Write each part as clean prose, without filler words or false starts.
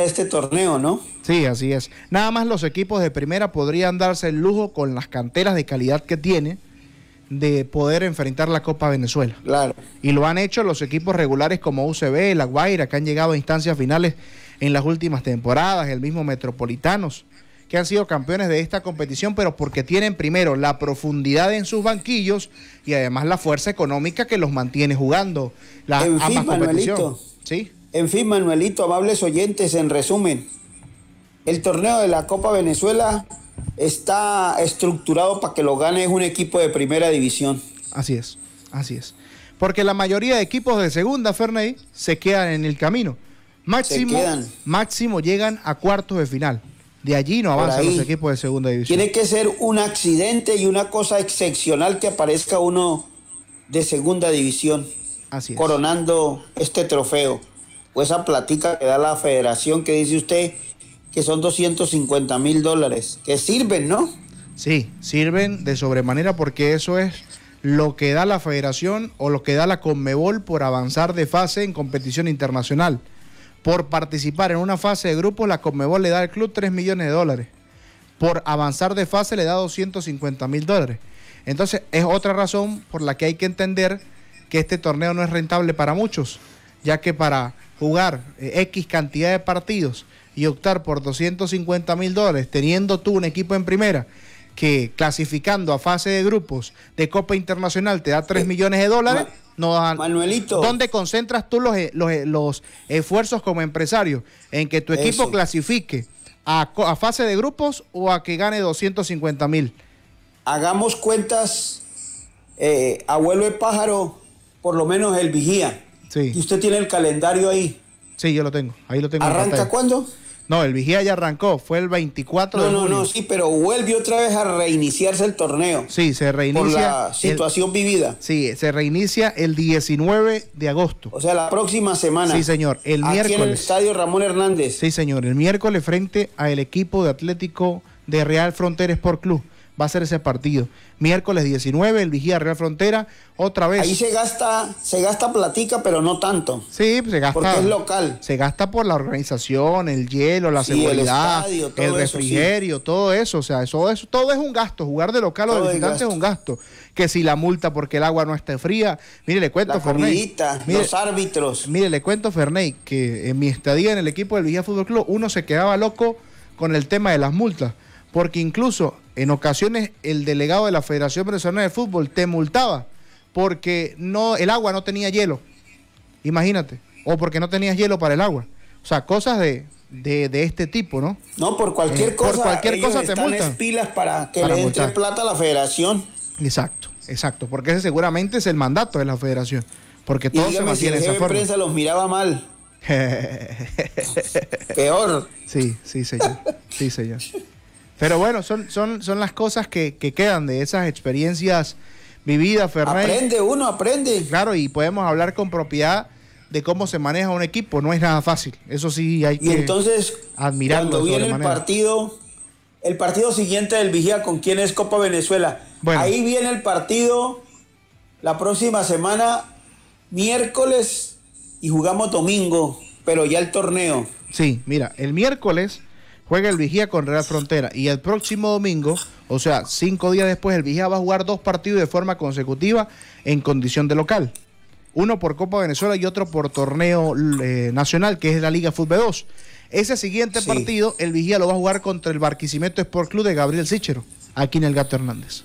este torneo, ¿no? Sí, así es. Nada más los equipos de primera podrían darse el lujo, con las canteras de calidad que tiene, de poder enfrentar la Copa Venezuela. Claro. Y lo han hecho los equipos regulares como UCB, La Guaira, que han llegado a instancias finales en las últimas temporadas, el mismo Metropolitanos, que han sido campeones de esta competición, pero porque tienen primero la profundidad en sus banquillos y además la fuerza económica que los mantiene jugando ambas competiciones. ¿Sí? En fin, Manuelito, amables oyentes, en resumen, el torneo de la Copa Venezuela está estructurado para que lo gane un equipo de primera división. Así es. Porque la mayoría de equipos de segunda, Ferney, se quedan en el camino. Máximo llegan a cuartos de final. De allí no avanzan los equipos de segunda división. Tiene que ser un accidente y una cosa excepcional que aparezca uno de segunda división. Así es. Coronando este trofeo. O esa platica que da la federación, que dice usted que son $250,000, que sirven, ¿no? Sí, sirven de sobremanera, porque eso es lo que da la federación o lo que da la Conmebol por avanzar de fase en competición internacional. Por participar en una fase de grupos, la Conmebol le da al club $3 millones. Por avanzar de fase le da $250,000. Entonces es otra razón por la que hay que entender que este torneo no es rentable para muchos, ya que para jugar X cantidad de partidos y optar por $250,000, teniendo tú un equipo en primera que clasificando a fase de grupos de Copa Internacional te da $3 millones, Manuelito, ¿dónde concentras tú los esfuerzos como empresario? ¿En que tu equipo clasifique a fase de grupos o a que gane $250,000? Hagamos cuentas, abuelo de pájaro, por lo menos el vigía. Sí. ¿Y usted tiene el calendario ahí? Sí, yo lo tengo. Ahí lo tengo. ¿Arranca cuándo? No, el vigía ya arrancó, fue el 24 de julio. No, sí, pero vuelve otra vez a reiniciarse el torneo. Sí, se reinicia. Por la situación vivida. Sí, se reinicia el 19 de agosto. O sea, la próxima semana. Sí, señor, el miércoles. Aquí en el Estadio Ramón Hernández. Sí, señor, el miércoles frente al equipo de Atlético de Real Frontera Sport Club. Va a ser ese partido. Miércoles 19, el vigía Real Frontera, otra vez. Ahí se gasta platica, pero no tanto. Sí, se gasta. Porque es local. Se gasta por la organización, el hielo, la seguridad, el refrigerio, todo eso. O sea, todo es un gasto. Jugar de local o de visitante es un gasto. Que si la multa porque el agua no esté fría. Mire, le cuento, Ferney. Los árbitros. Mire, le cuento, Ferney, que en mi estadía en el equipo del Vigía Fútbol Club, uno se quedaba loco con el tema de las multas. Porque incluso en ocasiones el delegado de la Federación Venezolana de Fútbol te multaba porque el agua no tenía hielo. Imagínate. O porque no tenías hielo para el agua. O sea, cosas de este tipo, ¿no? No, por cualquier cosa. Por cualquier cosa te multan. Están pilas para que le entre plata a la Federación. Exacto. Porque ese seguramente es el mandato de la Federación. Porque todo se mantiene de esa forma. La prensa los miraba mal. Peor. Sí, señor. Pero bueno, son las cosas que quedan de esas experiencias vividas, Ferney. Aprende. Claro, y podemos hablar con propiedad de cómo se maneja un equipo. No es nada fácil. Eso sí hay que admirarlo. Cuando viene el partido siguiente del Vigía, ¿con quién es Copa Venezuela? Bueno, ahí viene el partido la próxima semana, miércoles, y jugamos domingo, pero ya el torneo. Sí, mira, el miércoles juega el Vigía con Real Frontera y el próximo domingo, o sea, 5 días después, el Vigía va a jugar 2 partidos de forma consecutiva en condición de local. Uno por Copa Venezuela y otro por torneo nacional, que es la Liga Fútbol 2. Ese siguiente partido, el Vigía lo va a jugar contra el Barquisimeto Sport Club de Gabriel Sichero, aquí en el Gato Hernández.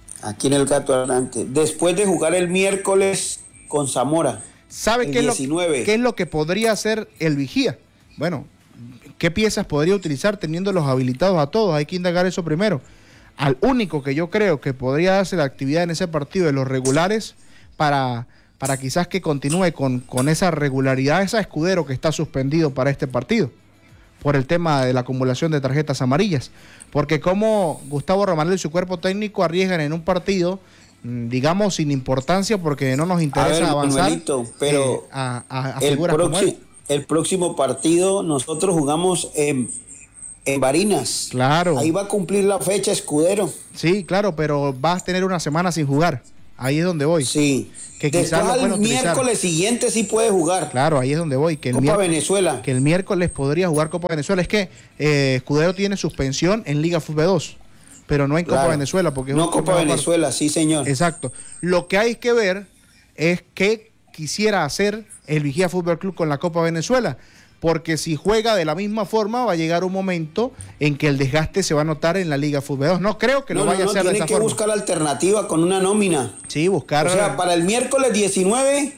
Después de jugar el miércoles con Zamora. ¿Sabe qué es lo que podría hacer el Vigía? Bueno, ¿qué piezas podría utilizar teniéndolos habilitados a todos? Hay que indagar eso primero. Al único que yo creo que podría darse la actividad en ese partido de los regulares para quizás que continúe con esa regularidad, esa Escudero que está suspendido para este partido por el tema de la acumulación de tarjetas amarillas. Porque como Gustavo Romanel y su cuerpo técnico arriesgan en un partido, digamos, sin importancia porque no nos interesa avanzar, Manuelito, pero a figuras como él. El próximo partido nosotros jugamos en Barinas. Claro. Ahí va a cumplir la fecha Escudero. Sí, claro, pero vas a tener una semana sin jugar. Ahí es donde voy. Sí. Que quizás después lo al miércoles siguiente sí puede jugar. Claro, ahí es donde voy. Que Copa Venezuela. Que el miércoles podría jugar Copa Venezuela. Es que Escudero tiene suspensión en Liga Fútbol 2, pero no en Copa Venezuela. Porque no, Copa Venezuela, sí, señor. Exacto. Lo que hay que ver es qué quisiera hacer el Vigía Fútbol Club con la Copa Venezuela. Porque si juega de la misma forma, va a llegar un momento en que el desgaste se va a notar en la Liga Fútbol 2. No creo que lo vaya a hacer de esa forma. Tiene que buscar alternativa con una nómina. Sí, buscar. O sea, para el miércoles 19,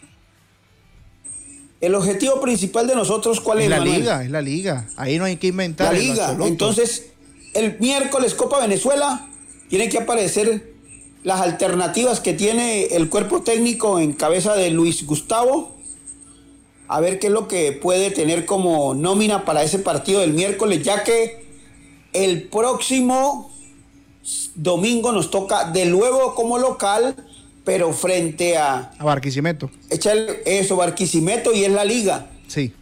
el objetivo principal de nosotros, ¿cuál es, Manuel? Es la Liga. Ahí no hay que inventar. La Liga. Entonces, el miércoles Copa Venezuela, tiene que aparecer las alternativas que tiene el cuerpo técnico en cabeza de Luis Gustavo. A ver qué es lo que puede tener como nómina para ese partido del miércoles, ya que el próximo domingo nos toca de nuevo como local, pero frente a Barquisimeto. Barquisimeto, y es la Liga. Sí.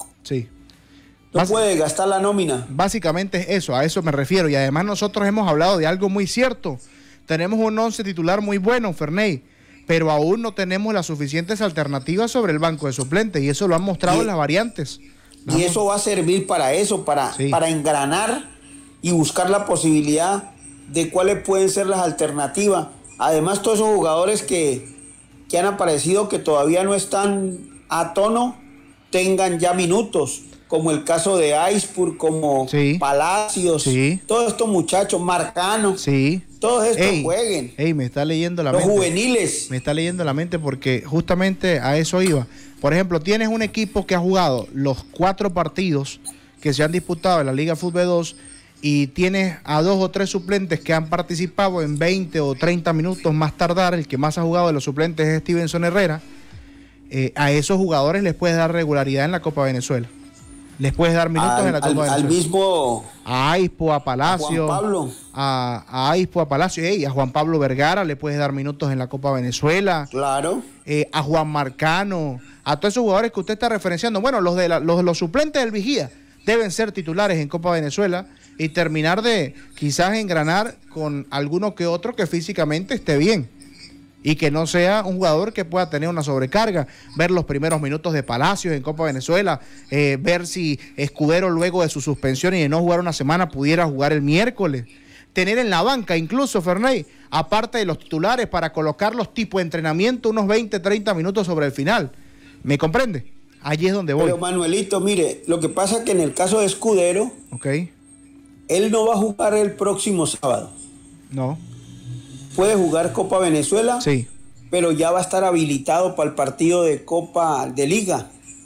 No puede gastar la nómina. Básicamente es eso, a eso me refiero. Y además nosotros hemos hablado de algo muy cierto. Tenemos un 11 titular muy bueno, Ferney, pero aún no tenemos las suficientes alternativas sobre el banco de suplentes, y eso lo han mostrado en las variantes. Y eso va a servir para eso, para engranar y buscar la posibilidad de cuáles pueden ser las alternativas. Además, todos esos jugadores que han aparecido, que todavía no están a tono, tengan ya minutos, como el caso de Aispur, como Palacios, todos estos muchachos, Marcano. Todos estos jueguen. Me está leyendo la mente. Los juveniles. Me está leyendo la mente porque justamente a eso iba. Por ejemplo, tienes un equipo que ha jugado los 4 partidos que se han disputado en la Liga Fútbol 2 y tienes a 2 o 3 suplentes que han participado en 20 o 30 minutos más tardar. El que más ha jugado de los suplentes es Stevenson Herrera. A esos jugadores les puedes dar regularidad en la Copa Venezuela. Les puedes dar minutos en la Copa Venezuela. Al mismo... A Aispo, a Palacio. A Juan Pablo. A Aispo, a Palacio. A Juan Pablo Vergara le puedes dar minutos en la Copa Venezuela. Claro. A Juan Marcano. A todos esos jugadores que usted está referenciando. Bueno, los suplentes del Vigía deben ser titulares en Copa Venezuela y terminar de quizás engranar con alguno que otro que físicamente esté bien. Y que no sea un jugador que pueda tener una sobrecarga. Ver los primeros minutos de Palacios en Copa Venezuela, ver si Escudero, luego de su suspensión y de no jugar una semana, pudiera jugar el miércoles. Tener en la banca incluso, Ferney, aparte de los titulares, para colocarlos tipo entrenamiento unos 20, 30 minutos sobre el final. ¿Me comprende? Allí es donde voy. Pero Manuelito, mire, lo que pasa es que en el caso de Escudero, él no va a jugar el próximo sábado. No. Puede jugar Copa Venezuela, pero ya va a estar habilitado para el partido de Copa de Liga,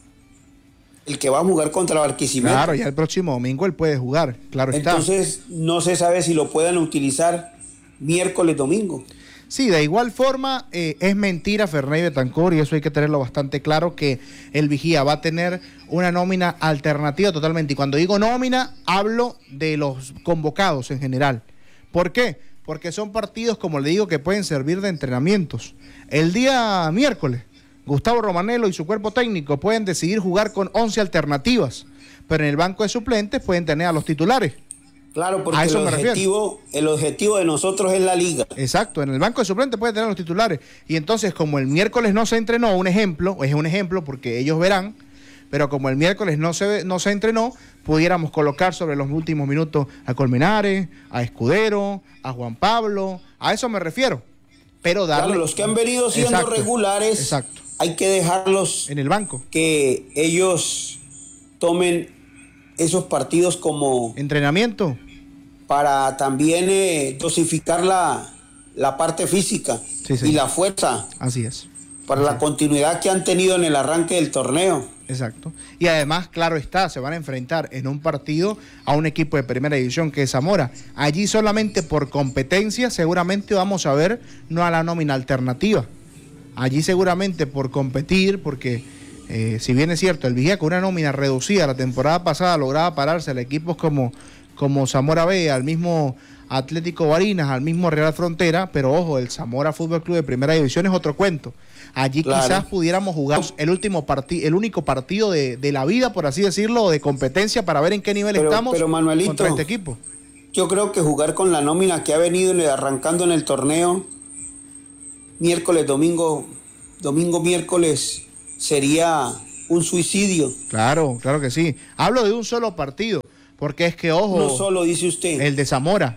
el que va a jugar contra Barquisimeto. Claro, ya el próximo domingo él puede jugar, claro está. Entonces no se sabe si lo puedan utilizar miércoles, domingo. Sí, de igual forma es mentira, Ferney Betancor, y eso hay que tenerlo bastante claro, que el Vigía va a tener una nómina alternativa totalmente. Y cuando digo nómina, hablo de los convocados en general. ¿Por qué? Porque son partidos, como le digo, que pueden servir de entrenamientos. El día miércoles, Gustavo Romanello y su cuerpo técnico pueden decidir jugar con 11 alternativas, pero en el banco de suplentes pueden tener a los titulares. Claro, porque el objetivo de nosotros es la Liga. Exacto, en el banco de suplentes pueden tener a los titulares. Y entonces, como el miércoles no se entrenó, es un ejemplo porque ellos verán, pero como el miércoles no se entrenó, pudiéramos colocar sobre los últimos minutos a Colmenares, a Escudero, a Juan Pablo, a eso me refiero. Pero darle... Claro, los que han venido siendo regulares, hay que dejarlos en el banco. Que ellos tomen esos partidos como... entrenamiento. Para también dosificar la parte física y la fuerza. Así es. Para la continuidad que han tenido en el arranque del torneo. Exacto. Y además, claro está, se van a enfrentar en un partido a un equipo de primera división que es Zamora. Allí solamente por competencia seguramente vamos a ver no a la nómina alternativa. Allí seguramente por competir, porque si bien es cierto, el Vigía con una nómina reducida la temporada pasada lograba pararse a equipos como Zamora B, al mismo Atlético Barinas, al mismo Real Frontera, pero ojo, el Zamora Fútbol Club de primera división es otro cuento. Allí quizás pudiéramos jugar el único partido de la vida, por así decirlo, de competencia para ver en qué nivel estamos Manuelito, contra este equipo. Yo creo que jugar con la nómina que ha venido arrancando en el torneo miércoles, domingo, miércoles, sería un suicidio. Claro que sí. Hablo de un solo partido, porque es que, ojo... No solo, dice usted. El de Zamora.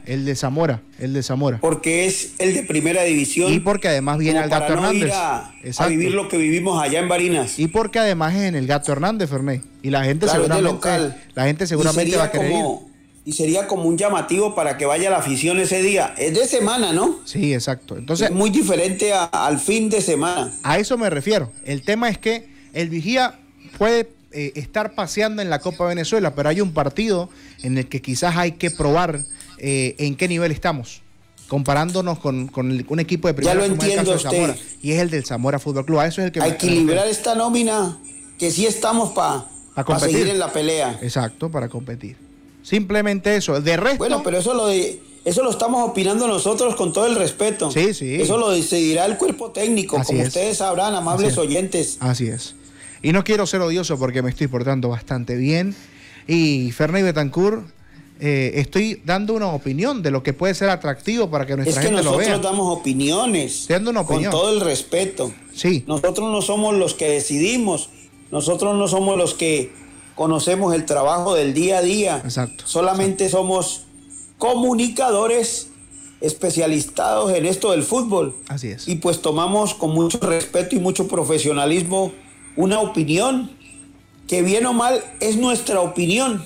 Porque es el de primera división. Y porque además viene el Gato Hernández. A vivir lo que vivimos allá en Barinas. Y porque además es en el Gato Hernández, Ferney. Y la gente seguramente va a querer ir. Y sería como un llamativo para que vaya la afición ese día. Es de semana, ¿no? Sí, exacto. Entonces, es muy diferente al fin de semana. A eso me refiero. El tema es que el Vigía puede estar paseando en la Copa Venezuela, pero hay un partido en el que quizás hay que probar en qué nivel estamos, comparándonos con un equipo de primera. Ya lo entiendo usted. Zamora, y es el del Zamora Fútbol Club. A eso es el que a equilibrar esta nómina, que sí estamos para seguir en la pelea. Exacto, para competir. Simplemente eso. De resto... Bueno, pero eso lo estamos opinando nosotros con todo el respeto. Sí, sí. Eso lo decidirá el cuerpo técnico, Así como es. Ustedes sabrán, amables oyentes. Así es. Y no quiero ser odioso porque me estoy portando bastante bien. Y Ferney Betancourt, estoy dando una opinión de lo que puede ser atractivo para que nuestra gente lo vea. Es que nosotros damos opiniones. Estoy dando una opinión. Con todo el respeto. Sí. Nosotros no somos los que decidimos. Nosotros no somos los que conocemos el trabajo del día a día. Exacto. Solamente somos comunicadores especializados en esto del fútbol. Así es. Y pues tomamos con mucho respeto y mucho profesionalismo una opinión que, bien o mal, es nuestra opinión.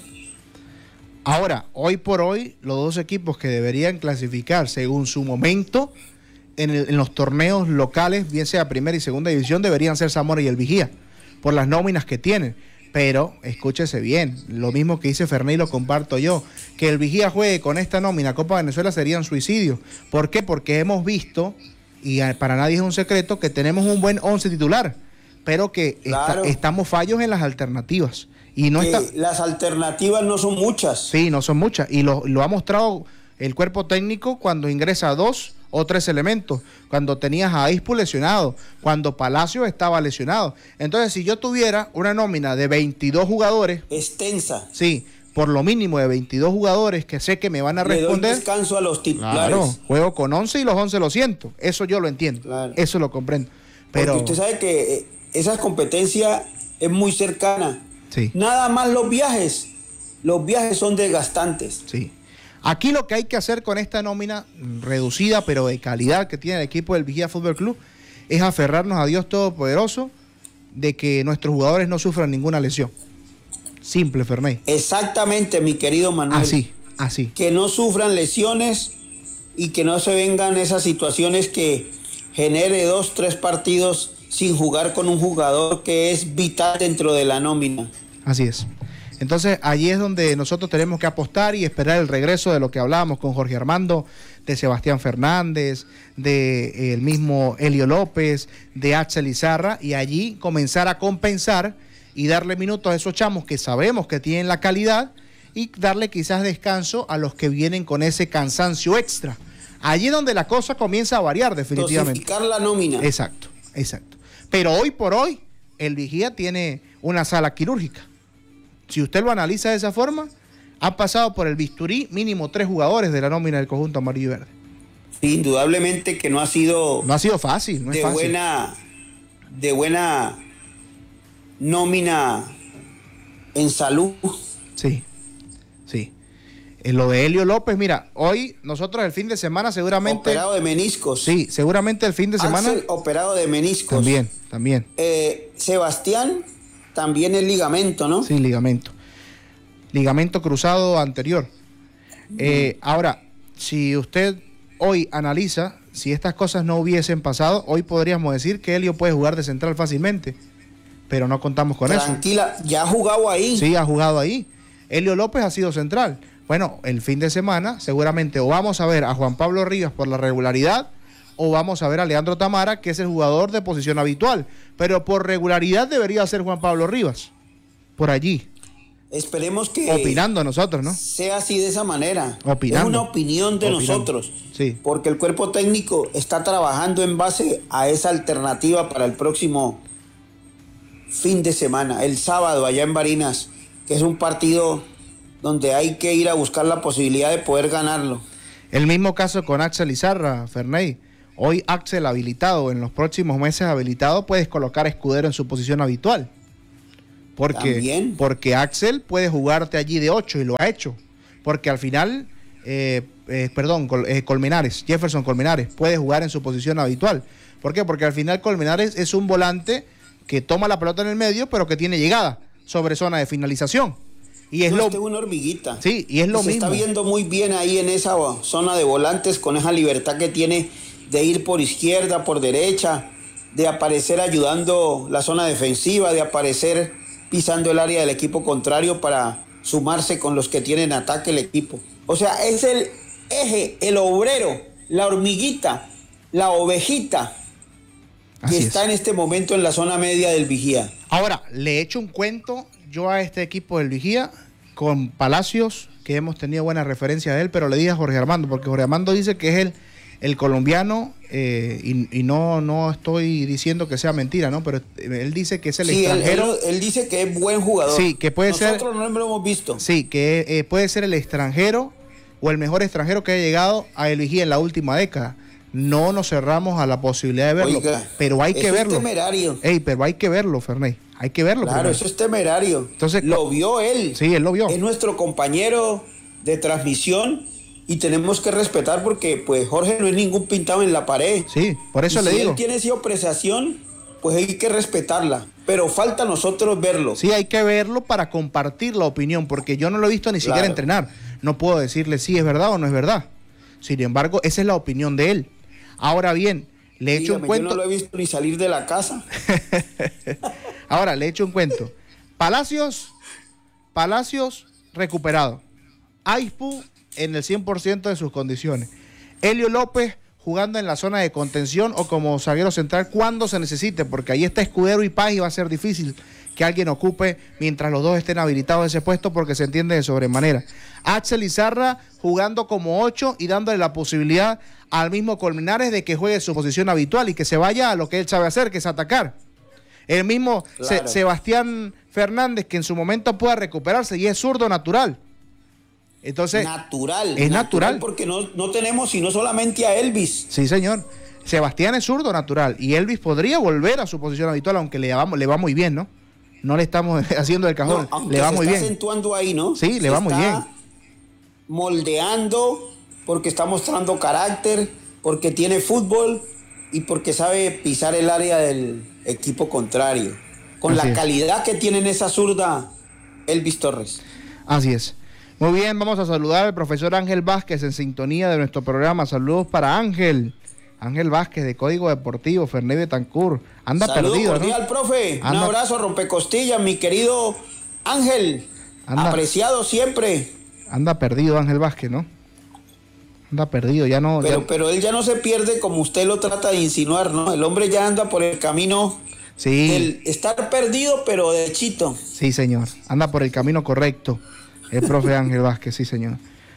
Ahora, hoy por hoy, los dos equipos que deberían clasificar según su momento en los torneos locales, bien sea primera y segunda división, deberían ser Zamora y el Vigía, por las nóminas que tienen. Pero, escúchese bien, lo mismo que dice Ferney lo comparto yo, que el Vigía juegue con esta nómina Copa Venezuela sería un suicidio. ¿Por qué? Porque hemos visto, y para nadie es un secreto, que tenemos un buen 11 titular, pero que estamos fallos en las alternativas. Y las alternativas no son muchas. Sí, no son muchas. Y lo ha mostrado el cuerpo técnico cuando ingresa a 2 o 3 elementos. Cuando tenías a Ispu lesionado, cuando Palacio estaba lesionado. Entonces, si yo tuviera una nómina de 22 jugadores... extensa. Sí, por lo mínimo de 22 jugadores que sé que me van a responder... Le doy descanso a los titulares. Claro, juego con 11 y los 11 lo siento. Eso yo lo entiendo. Claro. Eso lo comprendo. Pero porque usted sabe que esa competencia es muy cercana. Sí. Nada más los viajes son desgastantes. Sí. Aquí lo que hay que hacer con esta nómina reducida pero de calidad que tiene el equipo del Vigía Fútbol Club es aferrarnos a Dios Todopoderoso de que nuestros jugadores no sufran ninguna lesión. Simple, Ferney. Exactamente, mi querido Manuel. Así. Que no sufran lesiones y que no se vengan esas situaciones que genere 2, 3 partidos sin jugar con un jugador que es vital dentro de la nómina. Así es. Entonces, allí es donde nosotros tenemos que apostar y esperar el regreso de lo que hablábamos con Jorge Armando, de Sebastián Fernández, de el mismo Elio López, de Axel Izarra, y allí comenzar a compensar y darle minutos a esos chamos que sabemos que tienen la calidad y darle quizás descanso a los que vienen con ese cansancio extra. Allí es donde la cosa comienza a variar definitivamente. Dosificar la nómina. Exacto. Pero hoy por hoy, el Vigía tiene una sala quirúrgica. Si usted lo analiza de esa forma, han pasado por el bisturí mínimo 3 jugadores de la nómina del conjunto amarillo y verde. Sí, indudablemente que no ha sido fácil, no es fácil. De buena nómina en salud. Sí. En lo de Elio López, mira, hoy nosotros el fin de semana seguramente... Operado de meniscos. Sí, seguramente el fin de semana... Axel, operado de meniscos. También. Sebastián, también el ligamento, ¿no? Sí, ligamento. Ligamento cruzado anterior. Ahora, si usted hoy analiza, si estas cosas no hubiesen pasado, hoy podríamos decir que Elio puede jugar de central fácilmente, pero no contamos con eso. Tranquila, ya ha jugado ahí. Sí, ha jugado ahí. Elio López ha sido central. Bueno, el fin de semana seguramente o vamos a ver a Juan Pablo Rivas por la regularidad o vamos a ver a Leandro Tamara, que es el jugador de posición habitual. Pero por regularidad debería ser Juan Pablo Rivas, por allí. Esperemos que... Opinando nosotros, ¿no? Sea así de esa manera. Opinando. Es una opinión de nosotros. Sí. Porque el cuerpo técnico está trabajando en base a esa alternativa para el próximo fin de semana. El sábado allá en Barinas, que es un partido donde hay que ir a buscar la posibilidad de poder ganarlo. El mismo caso con Axel Izarra, Ferney. Hoy Axel habilitado, en los próximos meses habilitado, puedes colocar a Escudero en su posición habitual. Porque Axel puede jugarte allí de 8 y lo ha hecho. Porque al final, Colmenares, Jefferson Colmenares, puede jugar en su posición habitual. ¿Por qué? Porque al final Colmenares es un volante que toma la pelota en el medio, pero que tiene llegada sobre zona de finalización. Y es una hormiguita. Sí, y es lo mismo. Se está viendo muy bien ahí en esa zona de volantes, con esa libertad que tiene de ir por izquierda, por derecha, de aparecer ayudando la zona defensiva, de aparecer pisando el área del equipo contrario para sumarse con los que tienen ataque el equipo. O sea, es el eje, el obrero, la hormiguita, la ovejita que está en este momento en la zona media del Vigía. Ahora, le he hecho un cuento yo a este equipo del Vigía con Palacios, que hemos tenido buena referencia de él, pero le dije a Jorge Armando, porque Jorge Armando dice que es el colombiano, y no estoy diciendo que sea mentira, ¿no? Pero él dice que es el extranjero. Él dice que es buen jugador. Sí, que puede ser. Nosotros no lo hemos visto. Sí, que puede ser el extranjero o el mejor extranjero que haya llegado a el Vigía en la última década. No nos cerramos a la posibilidad de verlo. Oiga, pero hay que verlo. Es temerario. Pero hay que verlo, Ferney. Hay que verlo. Claro, Ferney. Eso es temerario. Entonces, lo vio él. Sí, él lo vio. Es nuestro compañero de transmisión y tenemos que respetar porque pues Jorge no es ningún pintado en la pared. Sí, por eso le digo. Si él tiene esa apreciación, pues hay que respetarla. Pero falta a nosotros verlo. Sí, hay que verlo para compartir la opinión, porque yo no lo he visto ni siquiera entrenar. No puedo decirle si es verdad o no es verdad. Sin embargo, esa es la opinión de él. Ahora bien, le he hecho un cuento. Yo no lo he visto ni salir de la casa. Ahora, le he hecho un cuento. Palacios recuperado. Aispu en el 100% de sus condiciones. Elio López jugando en la zona de contención o como zaguero central cuando se necesite, porque ahí está Escudero y Paz y va a ser difícil que alguien ocupe mientras los dos estén habilitados ese puesto porque se entiende de sobremanera. Axel Izarra jugando como 8 y dándole la posibilidad al mismo Colmenares de que juegue su posición habitual y que se vaya a lo que él sabe hacer, que es atacar. El mismo Sebastián Fernández, que en su momento pueda recuperarse y es zurdo natural. Entonces, es natural porque no tenemos sino solamente a Elvis. Sí, señor. Sebastián es zurdo natural y Elvis podría volver a su posición habitual, aunque le va muy bien, ¿no? No le estamos haciendo el cajón, le va muy bien. Se está acentuando ahí, ¿no? Sí, le va muy bien. Moldeando porque está mostrando carácter, porque tiene fútbol y porque sabe pisar el área del equipo contrario. Con la calidad que tiene en esa zurda Elvis Torres. Así es. Muy bien, vamos a saludar al profesor Ángel Vázquez en sintonía de nuestro programa. Saludos para Ángel Vázquez de Código Deportivo, Ferney Betancourt. Anda Saludos perdido, cordial, ¿no? Profe. Un abrazo, rompecostillas, mi querido Ángel. Apreciado siempre. Anda perdido Ángel Vázquez, ¿no? Anda perdido, ya no. Pero él ya no se pierde como usted lo trata de insinuar, ¿no? El hombre ya anda por el camino del estar perdido, pero derechito. Sí, señor. Anda por el camino correcto. El profe Ángel Vázquez, sí, señor.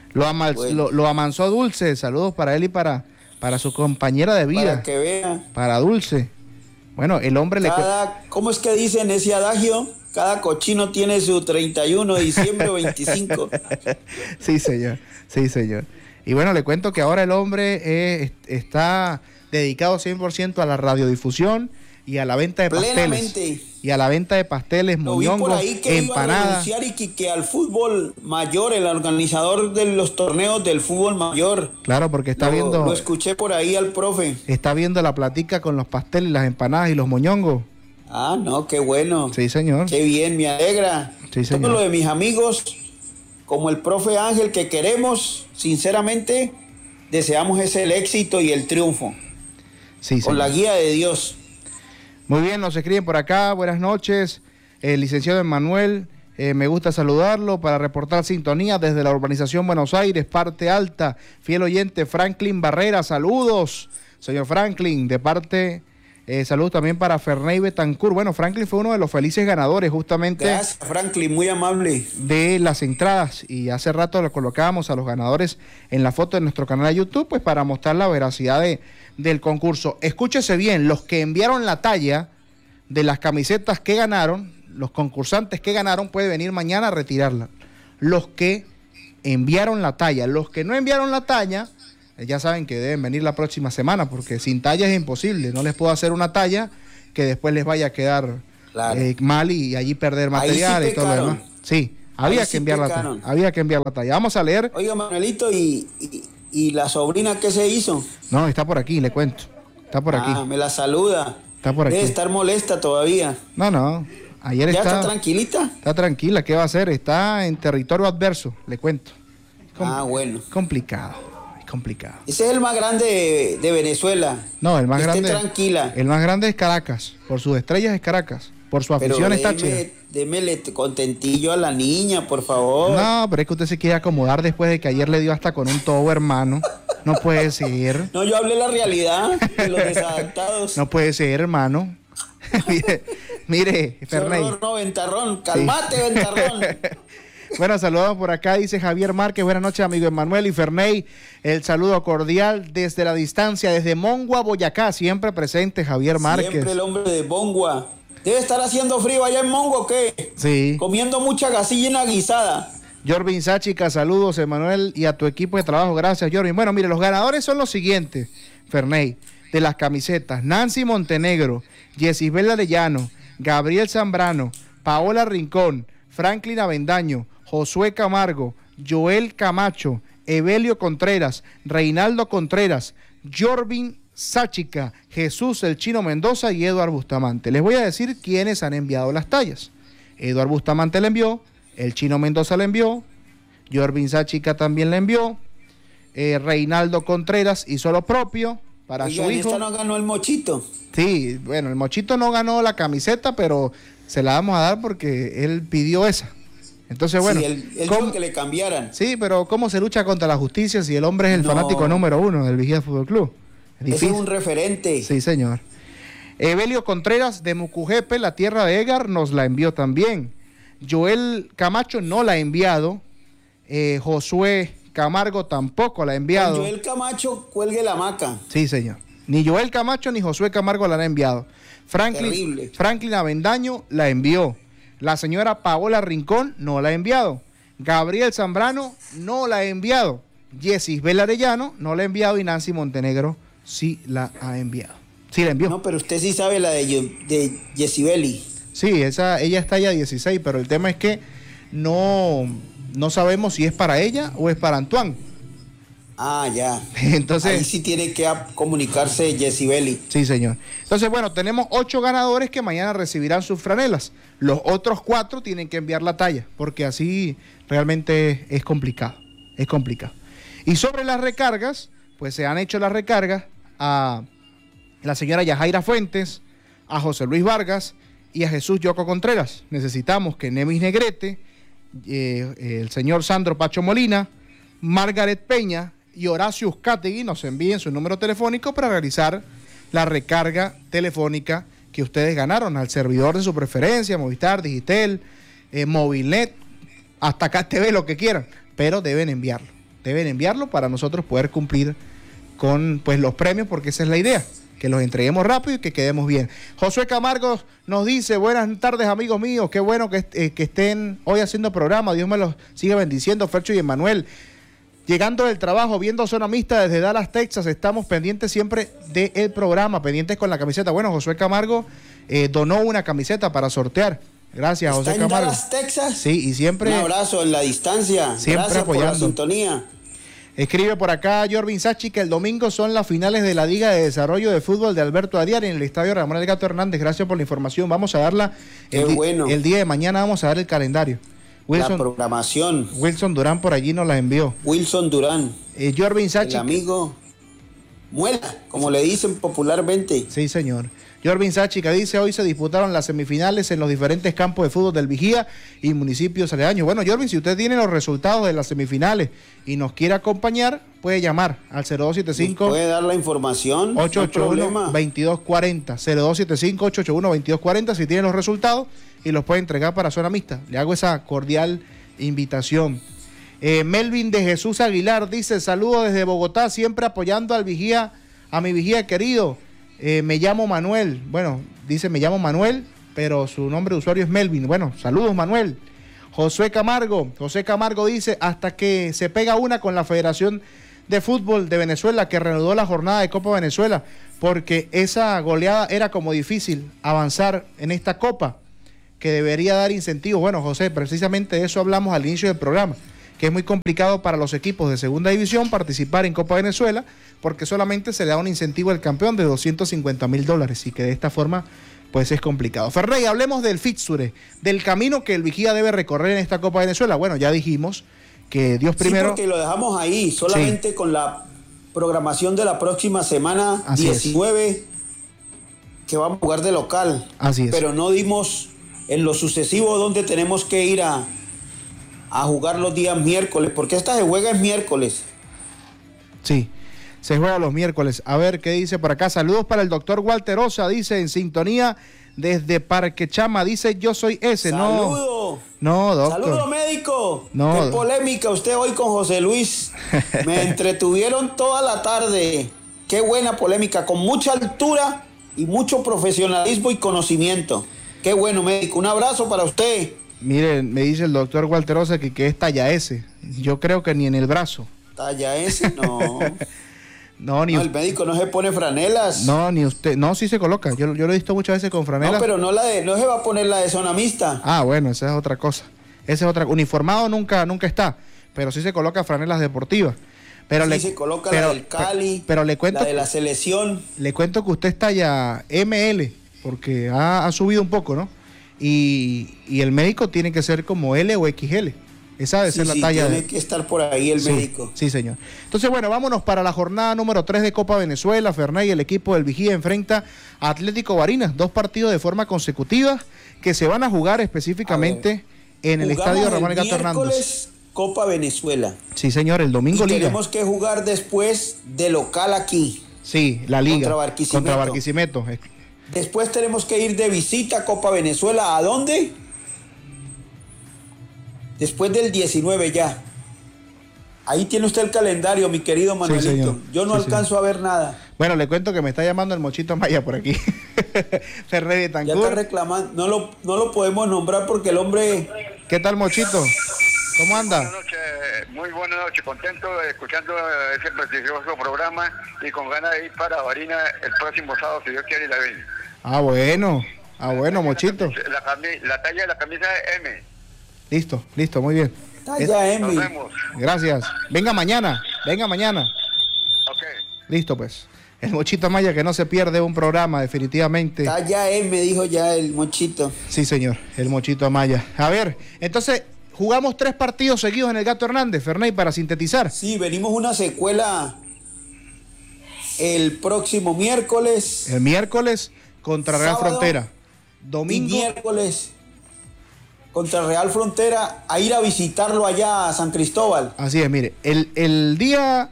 Lo amansó Dulce. Saludos para él y para su compañera de vida. Para que vea. Para Dulce. Bueno, el hombre ¿Cómo es que dicen ese adagio? Cada cochino tiene su 31 de diciembre o 25. Sí, señor. Sí, señor. Y bueno, le cuento que ahora el hombre está dedicado 100% a la radiodifusión y a la venta de pasteles. Y a la venta de pasteles, moñongos, empanadas. Iba a y que al fútbol mayor, el organizador de los torneos del fútbol mayor. Claro, porque está viendo. Lo escuché por ahí al profe. Está viendo la platica con los pasteles, las empanadas y los moñongos. Ah, no, qué bueno. Sí, señor. Qué bien, me alegra. Sí, señor. Todo lo de mis amigos, como el profe Ángel, que queremos, sinceramente, deseamos el éxito y el triunfo. Sí, señor. Con la guía de Dios. Muy bien, nos escriben por acá. Buenas noches, licenciado Emmanuel. Me gusta saludarlo para reportar sintonía desde la urbanización Buenos Aires, parte alta. Fiel oyente Franklin Barrera. Saludos, señor Franklin, de parte. Saludos también para Ferney Betancourt. Bueno, Franklin fue uno de los felices ganadores justamente. Gracias, Franklin, muy amable. De las entradas, y hace rato lo colocábamos a los ganadores en la foto de nuestro canal de YouTube, pues para mostrar la veracidad del concurso. Escúchese bien, los que enviaron la talla de las camisetas que ganaron, los concursantes que ganaron, puede venir mañana a retirarla. Los que enviaron la talla, los que no enviaron la talla, Ya saben que deben venir la próxima semana, porque sin talla es imposible. No les puedo hacer una talla que después les vaya a quedar mal y allí perder material y todo lo demás. Sí, había que enviar la talla. Vamos a leer. Oiga, Manuelito, ¿y la sobrina qué se hizo? No, está por aquí, le cuento. Está por aquí. Me la saluda. Está por aquí. Debe estar molesta todavía. No. Ayer ¿Ya está tranquilita? Está tranquila, ¿qué va a hacer? Está en territorio adverso, le cuento. Bueno. Complicado. Ese es el más grande de Venezuela. No, el más grande. Esté tranquila. El más grande es Caracas. Por sus estrellas es Caracas. Por su afición es Táchira. Démele contentillo a la niña, por favor. No, pero es que usted se quiere acomodar después de que ayer le dio hasta con un tobo, hermano. No puede ser. No, yo hablé la realidad de los desadaptados. No puede ser, hermano. Mire, Ferney. No, Ventarrón. Calmate, sí. Ventarrón. Bueno, saludamos por acá, dice Javier Márquez. Buenas noches, amigo Emanuel y Ferney. El saludo cordial desde la distancia, desde Mongua, Boyacá. Siempre presente, Javier Márquez. Siempre el hombre de Mongua. ¿Debe estar haciendo frío allá en Mongua o qué? Sí. Comiendo mucha gallina guisada. Jorvin Sáchica, saludos, Emanuel, y a tu equipo de trabajo. Gracias, Jorvin. Bueno, mire, los ganadores son los siguientes, Ferney, de las camisetas. Nancy Montenegro, Yesisbel Arellano, Gabriel Zambrano, Paola Rincón, Franklin Avendaño, Josué Camargo, Joel Camacho, Evelio Contreras, Reinaldo Contreras, Jorvin Sáchica, Jesús el Chino Mendoza y Eduard Bustamante. Les voy a decir quiénes han enviado las tallas. Eduard Bustamante le envió, el Chino Mendoza le envió, Jorvin Sáchica también le envió, Reinaldo Contreras hizo lo propio para su hijo. ¿Esta no ganó el Mochito? Sí, bueno, el Mochito no ganó la camiseta, pero se la vamos a dar porque él pidió esa. Entonces, bueno. Sí, él dijo que le cambiaran. Sí, pero ¿cómo se lucha contra la justicia si el hombre es el fanático número 1 del Vigía Fútbol Club? Ese es un referente. Sí, señor. Evelio Contreras de Mucujepe, la tierra de Edgar, nos la envió también. Joel Camacho no la ha enviado. Josué Camargo tampoco la ha enviado. Joel Camacho cuelgue la hamaca. Sí, señor. Ni Joel Camacho ni Josué Camargo la han enviado. Franklin Avendaño la envió. La señora Paola Rincón no la ha enviado. Gabriel Zambrano no la ha enviado. Yesisbel Arellano no la ha enviado y Nancy Montenegro sí la ha enviado. Sí la envió. No, pero usted sí sabe la de Yesibeli. Sí, ella está ya 16, pero el tema es que no sabemos si es para ella o es para Antoine. Ah, ya. Entonces, ahí sí tiene que comunicarse Yesibeli. Sí, señor. Entonces, bueno, tenemos 8 ganadores que mañana recibirán sus franelas. Los otros 4 tienen que enviar la talla, porque así realmente es complicado. Es complicado. Y sobre las recargas, pues se han hecho las recargas a la señora Yajaira Fuentes, a José Luis Vargas y a Jesús Yoco Contreras. Necesitamos que Nemis Negrete, el señor Sandro Pacho Molina, Margaret Peña y Horacio Uzcategui nos envíen su número telefónico para realizar la recarga telefónica que ustedes ganaron al servidor de su preferencia, Movistar, Digitel, Movilnet, hasta KTV, lo que quieran, pero deben enviarlo. Deben enviarlo para nosotros poder cumplir con pues los premios, porque esa es la idea, que los entreguemos rápido y que quedemos bien. Josué Camargo nos dice: buenas tardes, amigos míos, qué bueno que estén hoy haciendo programa, Dios me los siga bendiciendo, Fercho y Emanuel. Llegando del trabajo, viendo Zona Mixta desde Dallas, Texas, estamos pendientes siempre del programa, pendientes con la camiseta. Bueno, Josué Camargo donó una camiseta para sortear. Gracias, José Camargo. ¿Está en Dallas, Texas? Sí, y siempre... Un abrazo en la distancia. Siempre gracias apoyando. por la sintonía. Escribe por acá Jorvin Sachi que el domingo son las finales de la Liga de Desarrollo de Fútbol de Alberto Arias en el Estadio Ramón El Gato Hernández. Gracias por la información. Vamos a darla el día de mañana, vamos a dar el calendario. La programación. Wilson Durán por allí nos la envió. Wilson Durán. Jorvin Sachi. El amigo Muela, como le dicen popularmente. Sí, señor. Jorvin Sáchica dice: hoy se disputaron las semifinales en los diferentes campos de fútbol del Vigía y municipios aledaños. Bueno, Jorvin, si usted tiene los resultados de las semifinales y nos quiere acompañar, puede llamar al 0275. ¿Puede dar la información? 881-2240. 0275-881-2240 si tiene los resultados y los puede entregar para Zona Mixta. Le hago esa cordial invitación. Melvin de Jesús Aguilar dice: saludos desde Bogotá, siempre apoyando al Vigía, a mi Vigía querido. Me llamo Manuel. Bueno, dice me llamo Manuel, pero su nombre de usuario es Melvin. Bueno, saludos, Manuel. José Camargo dice: hasta que se pega una con la Federación de Fútbol de Venezuela, que reanudó la jornada de Copa Venezuela, porque esa goleada era como difícil avanzar en esta Copa, que debería dar incentivos. Bueno, José, precisamente de eso hablamos al inicio del programa, que es muy complicado para los equipos de segunda división participar en Copa Venezuela, porque solamente se le da un incentivo al campeón de $250,000, y que de esta forma pues es complicado. Ferrey, hablemos del fixture, del camino que el Vigía debe recorrer en esta Copa Venezuela. Bueno, ya dijimos que Dios primero. Sí, porque lo dejamos ahí, solamente sí, con la programación de la próxima semana, así 19, es, que vamos a jugar de local. Así es. Pero no dimos en lo sucesivo donde tenemos que ir a jugar los días miércoles, porque esta se juega el miércoles. Sí, se juega los miércoles. A ver qué dice por acá. Saludos para el doctor Walter Osa, dice, en sintonía desde Parque Chama, dice, yo soy ese. Saludo. No, doctor. Saludo, médico. No. Qué polémica usted hoy con José Luis. Me entretuvieron toda la tarde. Qué buena polémica, con mucha altura y mucho profesionalismo y conocimiento. Qué bueno, médico. Un abrazo para usted. Miren, me dice el doctor Walter Osa que es talla S. Yo creo que ni en el brazo. ¿Talla S? No. No, el médico no se pone franelas. No, ni usted. No, sí se coloca. Yo lo he visto muchas veces con franelas. No, pero no se va a poner la de sonamista. Ah, bueno, esa es otra cosa. Esa es otra. Uniformado nunca está, pero sí se coloca franelas deportivas. Pero sí, se coloca la del Cali, pero le cuento, la de la selección. Le cuento que usted está ya ML, porque ha subido un poco, ¿no? Y el médico tiene que ser como L o XL. Esa debe ser la talla. Tiene que estar por ahí el médico. Sí, señor. Entonces, bueno, vámonos para la jornada número 3 de Copa Venezuela. Fernay, el equipo del Vigía enfrenta a Atlético Barinas. 2 partidos de forma consecutiva que se van a jugar específicamente en el estadio Ramón Gato Hernández. Copa Venezuela. Sí, señor, el domingo Liga. Tenemos que jugar después de local aquí. Sí, la Liga. Contra Barquisimeto. Después tenemos que ir de visita a Copa Venezuela. ¿A dónde? Después del 19 ya. Ahí tiene usted el calendario, mi querido Manuelito. Sí, yo no alcanzo a ver nada. Bueno, le cuento que me está llamando el Mochito Maya por aquí. Ferrey de Tancur. Ya está reclamando. No lo podemos nombrar porque el hombre... ¿Qué tal, Mochito? ¿Cómo anda? Buenas noches, muy buenas noches. Contento escuchando ese prestigioso programa y con ganas de ir para Barinas el próximo sábado, si Dios quiere y la ven. Ah, bueno, Mochito. La talla de la camisa es M. Listo, muy bien. Talla M. Nos vemos. Gracias. Venga mañana. Ok. Listo, pues. El Mochito Maya, que no se pierde un programa, definitivamente. Talla M, dijo ya el Mochito. Sí, señor, el Mochito Maya. A ver, entonces, jugamos 3 partidos seguidos en el Gato Hernández, Ferney, para sintetizar. Sí, venimos una secuela el próximo miércoles. El miércoles contra Real Frontera. Domingo. Y miércoles contra Real Frontera, a ir a visitarlo allá a San Cristóbal. Así es, mire, el día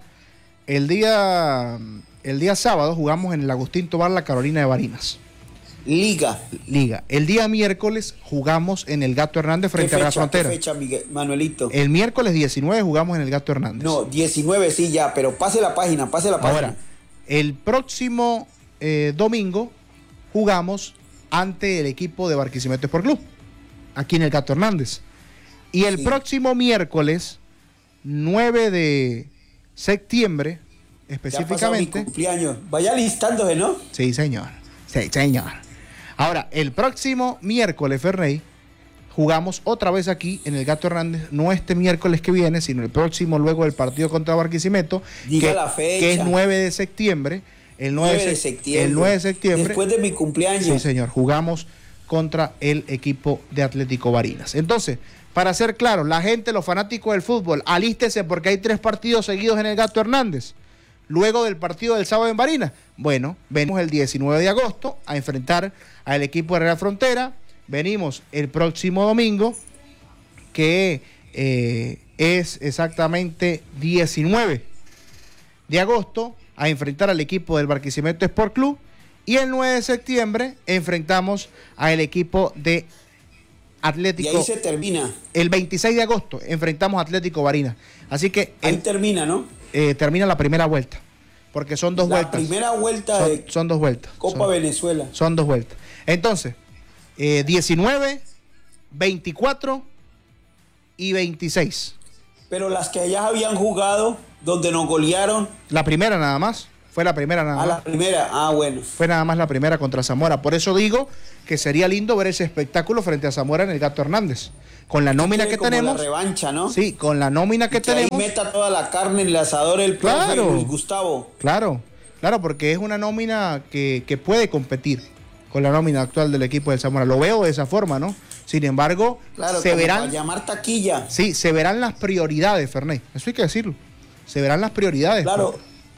sábado jugamos en el Agustín Tobar, la Carolina de Barinas. Liga. El día miércoles jugamos en el Gato Hernández frente a Real Frontera. ¿Qué fecha, Manuelito? El miércoles 19 jugamos en el Gato Hernández. No, 19 sí ya, pero pase la página. Ahora, el próximo domingo jugamos ante el equipo de Barquisimeto Sport Club, aquí en el Gato Hernández. Y el próximo miércoles, 9 de septiembre, específicamente. Mi cumpleaños. Vaya listándose, ¿no? Sí, señor. Ahora, el próximo miércoles, Ferrey, jugamos otra vez aquí en el Gato Hernández, no este miércoles que viene, sino el próximo, luego del partido contra Barquisimeto, Diga la fecha. Que es 9 de septiembre. El 9 de septiembre. Después de mi cumpleaños. Sí, señor. Jugamos contra el equipo de Atlético Barinas. Entonces, para ser claro, la gente, los fanáticos del fútbol, alístese porque hay 3 partidos seguidos en el Gato Hernández. Luego del partido del sábado en Barinas. Bueno, venimos el 19 de agosto a enfrentar al equipo de Real Frontera. Venimos el próximo domingo, que es exactamente 19 de agosto, a enfrentar al equipo del Barquisimeto Sport Club. Y el 9 de septiembre enfrentamos al equipo de Atlético. Y ahí se termina. El 26 de agosto enfrentamos a Atlético Barinas. Así que... Ahí termina, ¿no? Termina la primera vuelta. Porque son 2 vueltas. La primera vuelta son 2 vueltas. Copa Venezuela. Son 2 vueltas. Entonces, 19, 24 y 26. Pero las que ya habían jugado, donde nos golearon. La primera nada más. Fue la primera nada más. La primera, bueno. Fue nada más la primera contra Zamora. Por eso digo que sería lindo ver ese espectáculo frente a Zamora en el Gato Hernández. Con la nómina que tenemos. La revancha, ¿no? Sí, con la nómina que tenemos. Ahí meta toda la carne en el asador el profe Luis Gustavo. Claro, porque es una nómina que puede competir con la nómina actual del equipo del Zamora. Lo veo de esa forma, ¿no? Sin embargo, se verán. Para llamar taquilla. Sí, se verán las prioridades, Fernet. Eso hay que decirlo. Se verán las prioridades. Claro.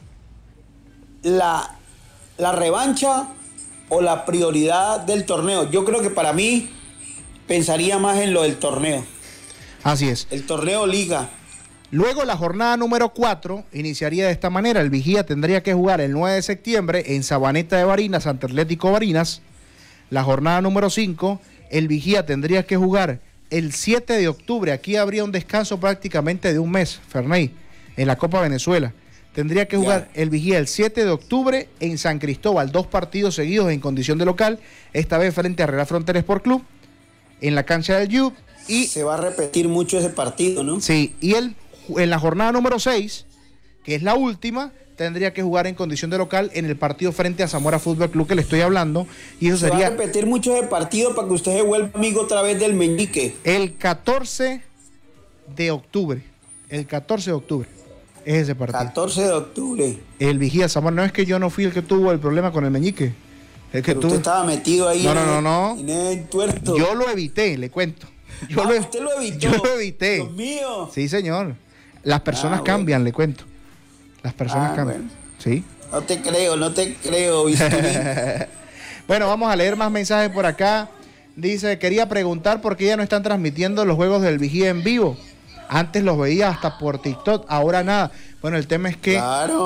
La revancha o la prioridad del torneo. Yo creo que para mí pensaría más en lo del torneo. Así es. El torneo liga. Luego la jornada número 4 iniciaría de esta manera. El Vigía tendría que jugar el 9 de septiembre en Sabaneta de Barinas ante Atlético Barinas. La jornada número 5, el Vigía tendría que jugar el 7 de octubre. Aquí habría un descanso prácticamente de un mes, Ferney, en la Copa Venezuela. Tendría que jugar el Vigía el 7 de octubre en San Cristóbal, 2 partidos seguidos en condición de local, esta vez frente a Real Frontera Sport Club, en la cancha del Yup. Y se va a repetir mucho ese partido, ¿no? Sí, y en la jornada número 6, que es la última, tendría que jugar en condición de local en el partido frente a Zamora Fútbol Club que le estoy hablando. Y eso sería. Va a repetir mucho ese partido para que usted se vuelva amigo otra vez del meñique. El 14 de octubre. El 14 de octubre es ese partido. 14 de octubre. El Vigía Zamora. No es que yo no fui el que tuvo el problema con el meñique. El que usted estaba metido ahí. No. En el tuerto. Yo lo evité, le cuento. Usted lo evitó. Yo lo evité. Dios mío. Sí, señor. Las personas cambian, le cuento. Las personas cambian. Bueno. Sí. No te creo, bisturí. Bueno, vamos a leer más mensajes por acá. Dice, quería preguntar por qué ya no están transmitiendo los juegos del Vigía en vivo. Antes los veía hasta por TikTok, ahora nada. Bueno, el tema es que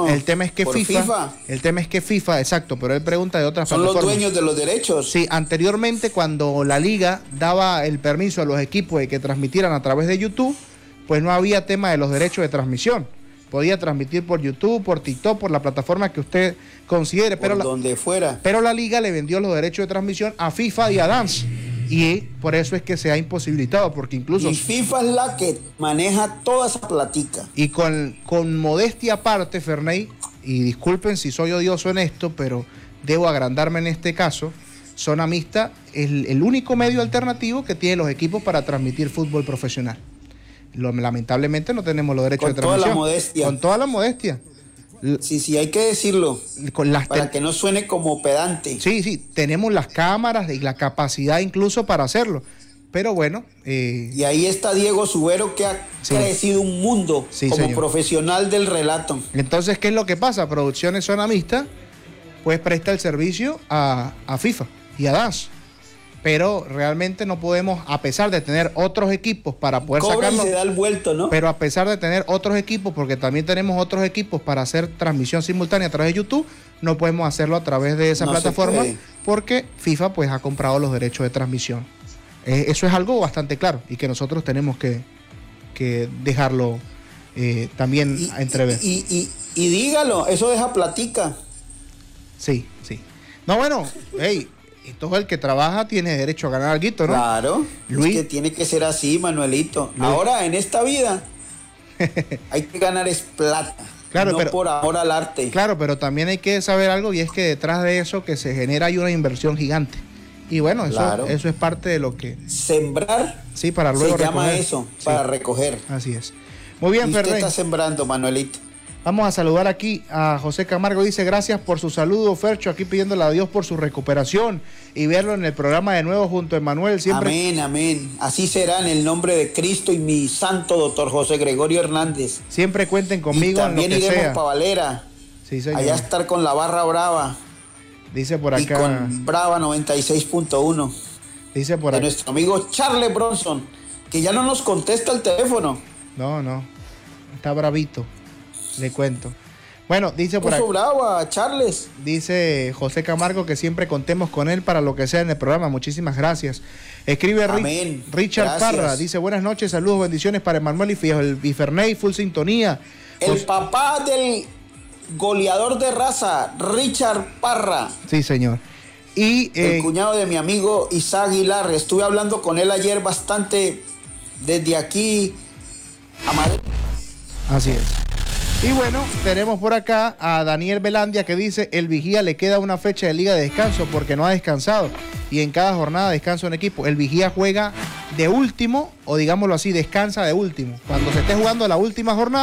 FIFA, exacto, pero él pregunta de otras plataformas. Son los dueños de los derechos. Sí, anteriormente cuando la liga daba el permiso a los equipos de que transmitieran a través de YouTube, pues no había tema de los derechos de transmisión. Podía transmitir por YouTube, por TikTok, por la plataforma que usted considere. Por donde fuera. Pero la liga le vendió los derechos de transmisión a FIFA y a Dance. Y por eso es que se ha imposibilitado, porque incluso. Y FIFA es la que maneja toda esa platica. Y con modestia aparte, Ferney, y disculpen si soy odioso en esto, pero debo agrandarme en este caso, Zona Mixta es el único medio alternativo que tiene los equipos para transmitir fútbol profesional. Lamentablemente no tenemos los derechos de transmisión. Con toda la modestia. Sí, hay que decirlo. Para que no suene como pedante. Sí, tenemos las cámaras y la capacidad incluso para hacerlo. Pero bueno. Y ahí está Diego Subero, que ha crecido un mundo como profesional del relato. Entonces, ¿qué es lo que pasa? Producciones Zona Mixta, pues presta el servicio a FIFA y a DAS. Pero realmente no podemos, a pesar de tener otros equipos para poder sacarlo. Y se da el vuelto, ¿no? Pero a pesar de tener otros equipos, porque también tenemos otros equipos para hacer transmisión simultánea a través de YouTube, no podemos hacerlo a través de esa plataforma porque FIFA pues ha comprado los derechos de transmisión. Eso es algo bastante claro y que nosotros tenemos que dejarlo también entrever. Y dígalo, eso deja platica. Sí. No, bueno, todo el que trabaja tiene derecho a ganar algo, ¿no? Claro, Luis, es que tiene que ser así, Manuelito. Luis. Ahora, en esta vida, hay que ganar es plata. Claro, no por ahora al arte. Claro, pero también hay que saber algo, y es que detrás de eso que se genera hay una inversión gigante. Y bueno, eso es parte de lo que... Sembrar, sí, para luego se llama eso, para recoger. Así es. Muy bien, Ferrer. Usted está sembrando, Manuelito. Vamos a saludar aquí a José Camargo. Dice, gracias por su saludo, Fercho, aquí pidiéndole a Dios por su recuperación y verlo en el programa de nuevo junto a Emanuel. Siempre... Amén. Así será en el nombre de Cristo y mi santo doctor José Gregorio Hernández. Siempre cuenten conmigo. Y también en lo que iremos sea. para Valera. Sí, señor. Allá estar con la barra brava. Dice por acá. Y con Brava 96.1. Dice por acá. De nuestro amigo Charles Bronson, que ya no nos contesta el teléfono. No. Está bravito. Le cuento. Bueno, dice por acá. Brava, Charles. Dice José Camargo que siempre contemos con él para lo que sea en el programa. Muchísimas gracias. Escribe Richard Parra. Dice, buenas noches, saludos, bendiciones para Emanuel y Ferney, full sintonía. El papá del goleador de raza, Richard Parra. Sí, señor. Y el cuñado de mi amigo Isaac Aguilar. Estuve hablando con él ayer bastante desde aquí a Madrid. Así es. Y bueno, tenemos por acá a Daniel Velandia que dice, el Vigía le queda una fecha de liga de descanso porque no ha descansado y en cada jornada descansa un equipo. El Vigía juega de último, o digámoslo así, descansa de último. Cuando se esté jugando la última jornada,